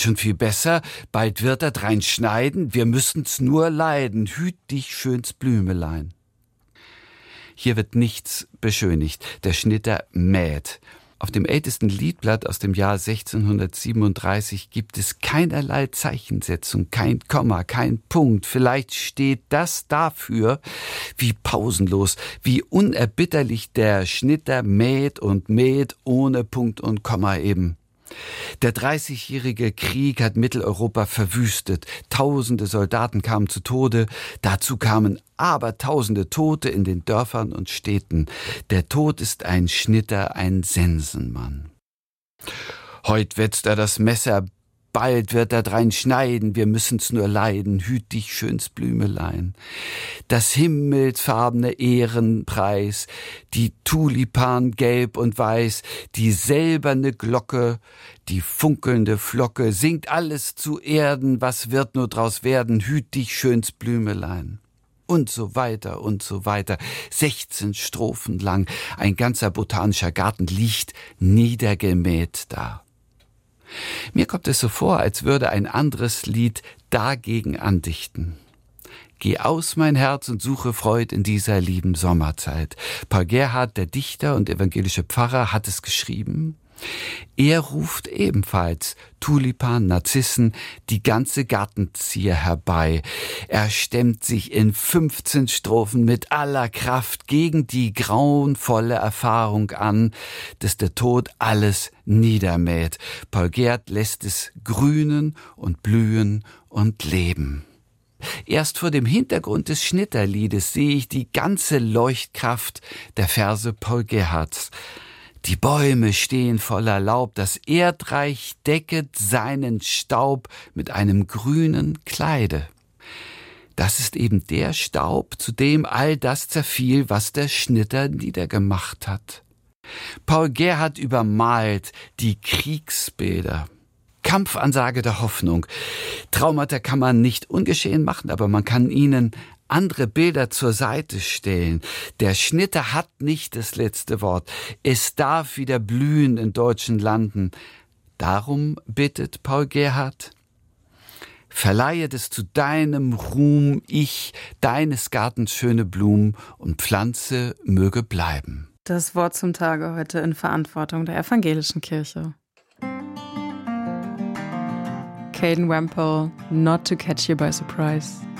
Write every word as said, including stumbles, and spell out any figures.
schon viel besser, bald wird er drein schneiden, wir müssen's nur leiden, hüt dich schöns Blümelein. Hier wird nichts beschönigt, der Schnitter mäht. Auf dem ältesten Liedblatt aus dem Jahr sechzehnhundertsiebenunddreißig gibt es keinerlei Zeichensetzung, kein Komma, kein Punkt. Vielleicht steht das dafür, wie pausenlos, wie unerbitterlich der Schnitter mäht und mäht ohne Punkt und Komma eben. Der dreißigjährige Krieg hat Mitteleuropa verwüstet. Tausende Soldaten kamen zu Tode. Dazu kamen abertausende Tote in den Dörfern und Städten. Der Tod ist ein Schnitter, ein Sensenmann. Heut wetzt er das Messer, bald wird er drein schneiden, wir müssen's nur leiden, hüt dich schöns Blümelein. Das himmelsfarbene Ehrenpreis, die Tulipan gelb und weiß, die silberne Glocke, die funkelnde Flocke, singt alles zu Erden, was wird nur draus werden, hüt dich schöns Blümelein. Und so weiter und so weiter. sechzehn Strophen lang, ein ganzer botanischer Garten liegt niedergemäht da. Mir kommt es so vor, als würde ein anderes Lied dagegen andichten. Geh aus, mein Herz, und suche Freud in dieser lieben Sommerzeit. Paul Gerhardt, der Dichter und evangelische Pfarrer, hat es geschrieben. Er ruft ebenfalls Tulipan, Narzissen, die ganze Gartenzier herbei. Er stemmt sich in fünfzehn Strophen mit aller Kraft gegen die grauenvolle Erfahrung an, dass der Tod alles niedermäht. Paul Gerhardt lässt es grünen und blühen und leben. Erst vor dem Hintergrund des Schnitterliedes sehe ich die ganze Leuchtkraft der Verse Paul Gerhardts. Die Bäume stehen voller Laub, das Erdreich decket seinen Staub mit einem grünen Kleide. Das ist eben der Staub, zu dem all das zerfiel, was der Schnitter niedergemacht hat. Paul Gerhardt übermalt die Kriegsbilder. Kampfansage der Hoffnung. Traumata kann man nicht ungeschehen machen, aber man kann ihnen andere Bilder zur Seite stellen. Der Schnitter hat nicht das letzte Wort. Es darf wieder blühen in deutschen Landen. Darum bittet Paul Gerhardt: Verleihe es zu deinem Ruhm, ich, deines Gartens schöne Blumen und Pflanze möge bleiben. Das Wort zum Tage heute in Verantwortung der evangelischen Kirche. Caden Wemple, Not to Catch You by Surprise.